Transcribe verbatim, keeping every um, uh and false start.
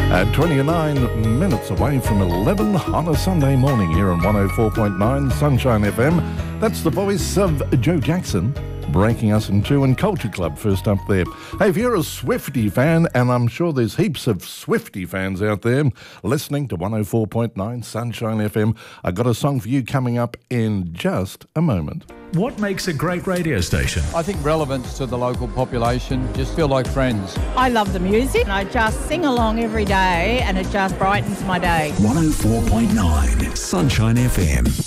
At twenty-nine minutes away from eleven on a Sunday morning here on one oh four point nine Sunshine F M. That's the voice of Joe Jackson breaking us in two, and Culture Club first up there. Hey, if you're a Swiftie fan, and I'm sure there's heaps of Swiftie fans out there listening to one oh four point nine Sunshine F M, I got a song for you coming up in just a moment. What makes a great radio station? I think relevance to the local population, just feel like friends. I love the music and I just sing along every day and it just brightens my day. one oh four point nine Sunshine F M.